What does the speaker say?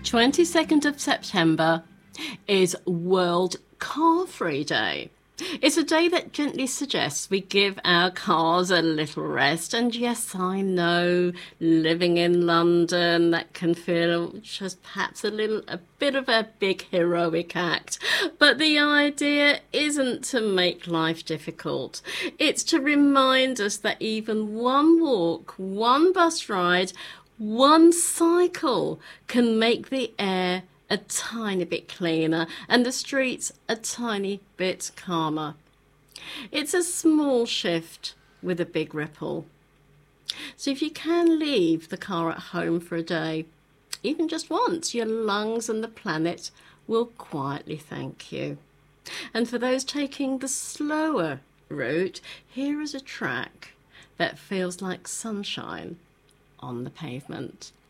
22nd of September is World Car Free Day. It's a day that gently suggests we give our cars a little rest. And yes, I know, living in London, that can feel just perhaps a bit of a big heroic act. But the idea isn't to make life difficult. It's to remind us that even one walk, one bus ride, one cycle can make the air a tiny bit cleaner and the streets a tiny bit calmer. It's a small shift with a big ripple. So if you can leave the car at home for a day, even just once, your lungs and the planet will quietly thank you. And for those taking the slower route, here is a track that feels like sunshine on the pavement.